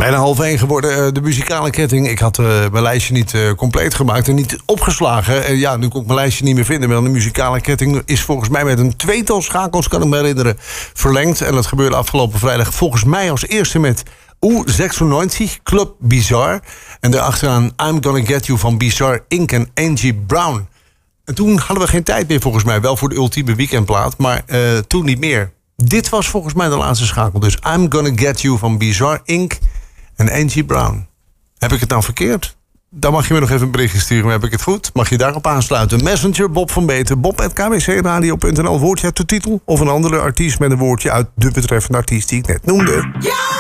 Bijna 12:30 geworden, de muzikale ketting. Ik had mijn lijstje niet compleet gemaakt en niet opgeslagen. Ja, nu kon ik mijn lijstje niet meer vinden. Maar de muzikale ketting is volgens mij met een tweetal schakels, kan ik me herinneren, verlengd. En dat gebeurde afgelopen vrijdag volgens mij als eerste met U96, Club Bizarre. En daarachteraan I'm Gonna Get You van Bizarre Inc. en Angie Brown. En toen hadden we geen tijd meer volgens mij. Wel voor de ultieme weekendplaat, maar toen niet meer. Dit was volgens mij de laatste schakel. Dus I'm Gonna Get You van Bizarre Inc. en Angie Brown. Heb ik het nou verkeerd? Dan mag je me nog even een berichtje sturen. Maar heb ik het goed? Mag je daarop aansluiten. Messenger, Bob van Beeten. Bob@kbcradio.nl. Woordje uit de titel. Of een andere artiest met een woordje uit de betreffende artiest die ik net noemde. Ja!